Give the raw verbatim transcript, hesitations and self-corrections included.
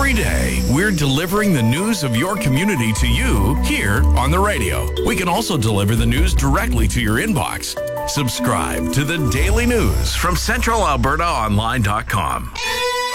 Every day, we're delivering the news of your community to you here on the radio. We can also deliver the news directly to your inbox. Subscribe to the Daily News from Central Alberta Online dot com.